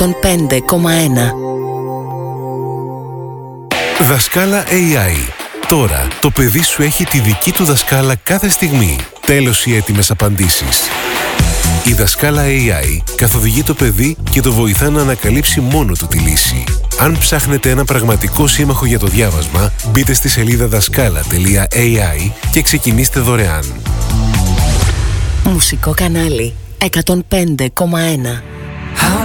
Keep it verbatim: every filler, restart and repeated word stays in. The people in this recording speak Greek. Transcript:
πέντε κόμμα ένα. Δασκάλα έι άι. Τώρα το παιδί σου έχει τη δική του δασκάλα κάθε στιγμή. Τέλος οι έτοιμες απαντήσεις. Η δασκάλα έι άι καθοδηγεί το παιδί και το βοηθά να ανακαλύψει μόνο του τη λύση. Αν ψάχνετε ένα πραγματικό σύμμαχο για το διάβασμα, μπείτε στη σελίδα δασκάλα τελεία έι άι και ξεκινήστε δωρεάν. Μουσικό κανάλι εκατόν πέντε κόμμα ένα.